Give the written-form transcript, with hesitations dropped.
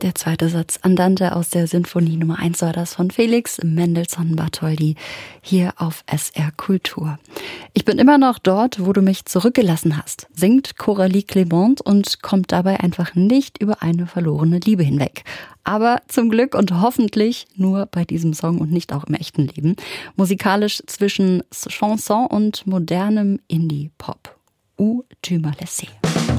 Der zweite Satz Andante aus der Sinfonie Nummer 1 war das von Felix Mendelssohn Bartholdy hier auf SR Kultur. Ich bin immer noch dort, wo du mich zurückgelassen hast, singt Coralie Clément und kommt dabei einfach nicht über eine verlorene Liebe hinweg. Aber zum Glück und hoffentlich nur bei diesem Song und nicht auch im echten Leben. Musikalisch zwischen Chanson und modernem Indie-Pop. Où tu m'as laissé.